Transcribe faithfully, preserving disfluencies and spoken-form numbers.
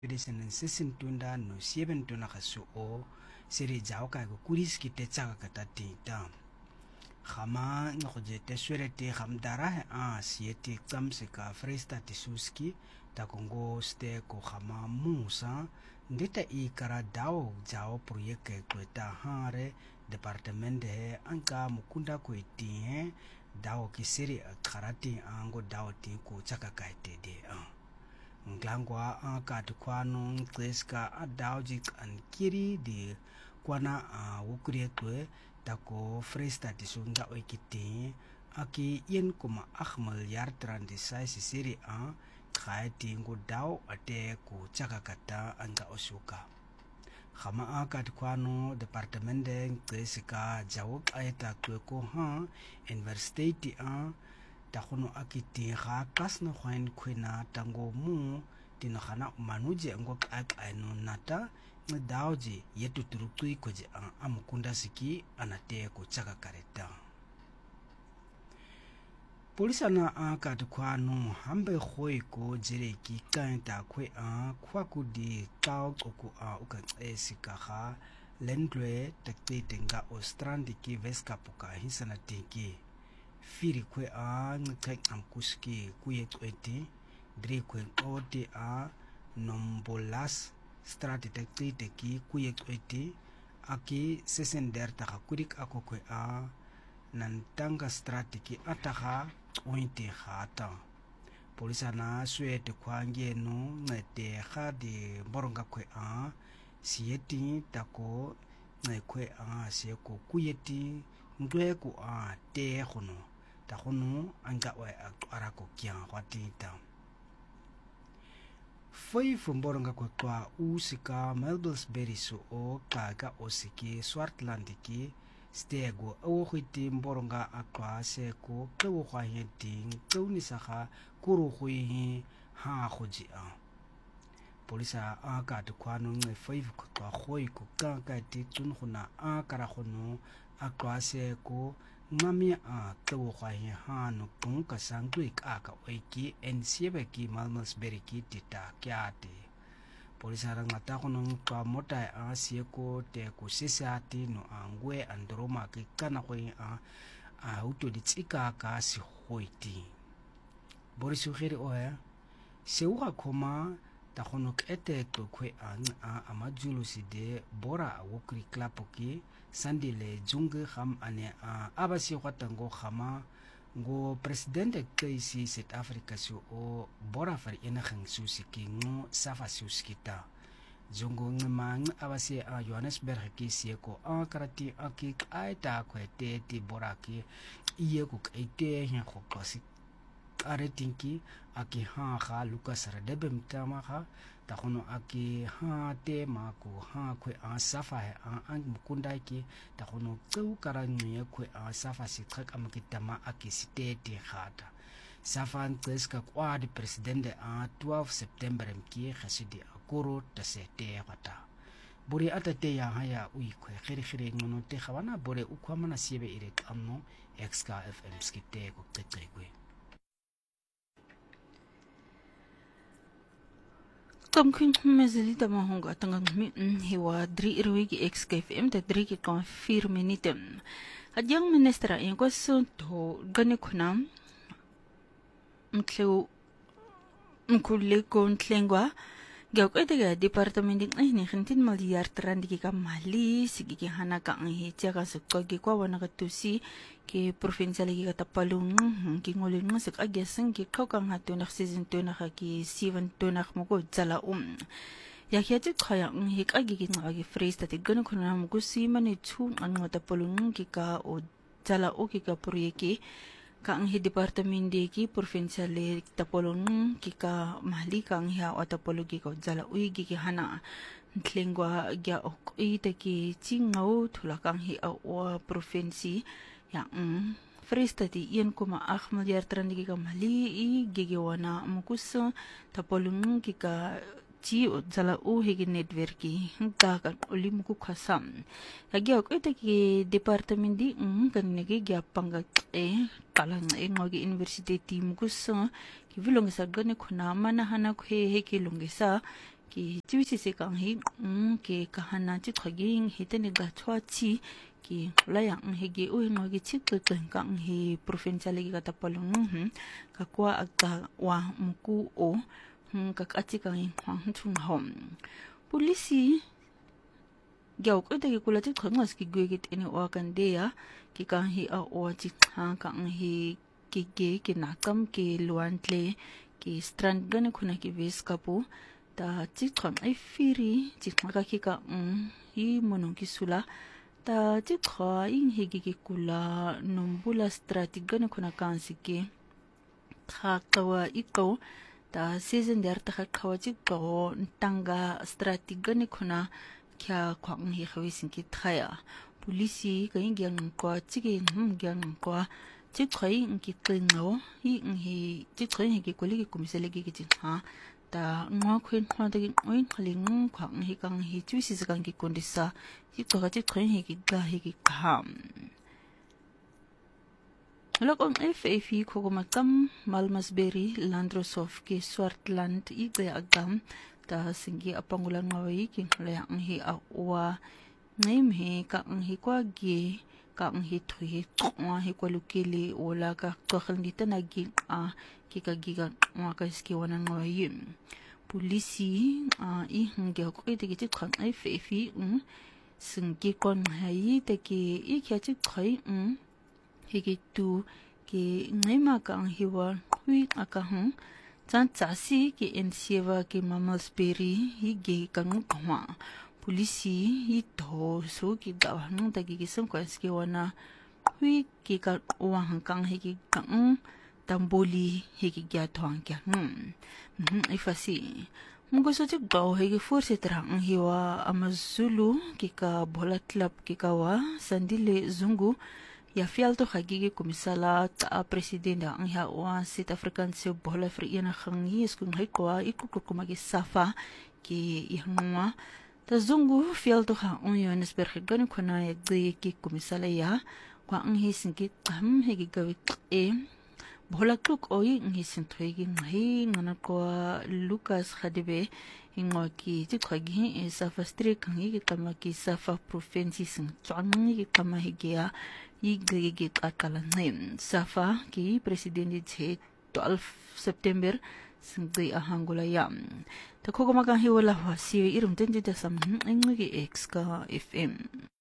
Pidesen sesin tunda no sieben tuna kasu o seri jao ka ko kuris kite tsaka kata tinta. Khama ngoje te swelete khamdara a sieti tsamsika fresta tisuski ta kongo ste ko khama musa ndeta I kara dao jao proyeke kweta hare departement he anka mukunda ko itie dao kisiri karati ango dao ti ko tsaka kaite de a nglangwa a katukwano ngleska a daujik an kiri di kwana a wukure kwe tako fresta tisunda oikiti aki yen kuma akhmal yar trandisai sisiri a khaiti ngu dao ate ku chakakata anga osuka khama a katukwano departamente ngleska jawuk ayeta kwe ko ha university a takuno akiti ga kasno khwain khwina tango mu tinakhana manuje ngok ak aino nata ngdauji yetu turukui koje amukunda siki anate ko chaka kareta polisana aka tukwano hambe khoi ko jereki kanta khwe a khwakudi tao oku a uka esika kha lendwe takte tenga ostrandiki veskapuka hisana tiki firi kwe a ngkek amkuski kuye twenti dri kwe ode a nombolas strati tekti teki kuye twenti aki sesender taka kurik ako kwe a nantanga strati ki ataka twenti khata polisa na suete kwa ngeno ngete khadi boronga kwe a sieti tako ngekwe a sieko kuyeti ngweku a te khono takono anga wa arako kya watita foi fumboronga kwa kwa usika Melbelsberry so o kaga osiki Swartlandiki stego o khiti mboronga akwa seko kewo kwa hedi tuni saka kuru khui ha khoji a polisa aka tukwano nge foi kwa khoi ku kaka ti tun khuna akara khono akwa seko ngami a kewo kwa ha no kunka sangui aka oiki ensiebe ki Malmesbury ki tita kyate polisa rangata kono kwa mota a sieko te ku sesati no angwe androma ki kana ko a a uto di tsika ka si hoiti borisu khiri oya seuga khoma ta kono kete to kwe a amajulu side bora a wokri klapoki sandile junge kham ane a abasi kwatango khama ngo president kisi South Africa so o bora far ina khang susiki ngo safa suskita jungo ngmang abasi a Johannesburg kisi ko a karati aki aita kwete ti boraki iye ku kaite hin ko klasi aretinki aki ha kha Lucas Radebe mtama kha takono aki ha te mako ha kwe a safa a ang mukunda ki takono tseu karanye kwe a safa sitrek amakitama aki sitete khata safa ntseska kwa di president a twelve September mki khasidi akuru tasete khata buri atate ya haya ui kwe khiri khiri ngono te khawana bore ukwamana siebe ire kamno X K F M skite ko tetrekwe Kamkin mezeli da mahonga tangang mi hiwa dri irwigi X K F M da dri ki kan vier minuten. Adyang ministra yung kwaso to gani kuna mtleu mkule kon tlengwa gawk ay taga departamenting ay ni khintin maliyar trandi ki ka mali sige ki hana ka ang hitya ka sukwa ki kwa wana katusi ki provincial ki katapalung ki ngulin nga sak agyasan ki kaw kang hato nak season two na ka ki seven two na kmuko tsala um yakyati kaya ang hik agi ki nga agi phrase tati gana kuna muko si mani tsu ang nga tapalung ki ka o tsala o ki ka proyeki kang hi departament de ki provincial le tapolong ki ka mahali kang hiya o tapolo ki ko jala ui gi ki hana ntlengwa gya ok ita ki chingaw tula kang hi o provinsi ya um frista ti yen kuma akh milyar trandi ki ka mahali i gigiwana mukusa tapolong ki ka chi o jala u higi networki ka kan ulim ku khasam agya ko ita ki department di um kan negi gya panga e kalang e ngogi university team ku sa ki vilong sa gane khuna mana hana khwe he ki lungisa ki chiwisi se kang hi ng ki kahana chi khaging hitene ga chwachi ki layang higi uhi ngogi chiklikling kang hi provincial lagi kata palung hmm kakwa agka wa muku o hmm kakati kang hi hwang chung hom polisi gyau ko dagi kula chi khongas ki gwegit ini wa kan de ya ki kang hi a o chi ha kang hi ki ge ki nakam ki luantle ki strand gane khuna ki ves kapu ta chi khon ai firi chi khaka ki ka um hi monong ki sula ta chi kha in hi gi ki kula nombula strategy ne khuna kan sike kha kawa iko ta season der ta khawa chi ko tanga strategy ne khuna kya khwang hi khawi sin ki thaya polisi ka in gyang ko chi gi hum gyang ko chi khoi in ki tlingo hi in hi chi khoi hi ki kuli ki kumisele gi ki ha ta ngwa khwen khwa de oin khling khwang hi kang hi chu si kang ki kondisa hi to ga chi khwen hi ki ga hi ki kham lokong F A F ko makam Malmesbury Landrosof ki Swartland i de agam ta singi apangulan ngawi ki layang hi awa ngaim hi ka ang hi kwa gi ka ang hi thui twa hi kwa lukili wala ka twakhal dita nagi a ki ka giga nga ka ski wana ngawi polisi a i hngge ko ite ki khang ai fe fi um singi kon hai te ki i kya chi khai um hi ki tu ki ngaima ka ang hi wa hui aka hm chan chasi ki ensieva ki Malmesbury hi ge kang khwa polisi hi to so ki da hang ta ki kisam ko ski wana hui ki ka wa hang kang hi ki kang tamboli hi ki gya thwang kya hm hm ifasi mugo so chik daw hi ki force trang hi wa amazulu ki ka bola club ki ka wa sandile zungu ya fial to khagi ki komisala ta president ang ha wa South African se bola vereniging hi skung hi kwa iku kuma ki safa ki ihngwa ta zungu fial to ha on Johannesburg gan khona ya gye ki komisala ya kwa ang hi sinki tam hi ki gawi e bola kluk oi ngi sin thoigi ngai ngana ko Lucas Khadebe ingwa ki ti khagi e safa street kangi ki kama ki safa province sing chang ki kama hi gya i gye ki akala nem safa ki president che twelve September singdi ahangula yam ta khogoma kan hi wala wa si irum ten je sam ngi ki x ka F M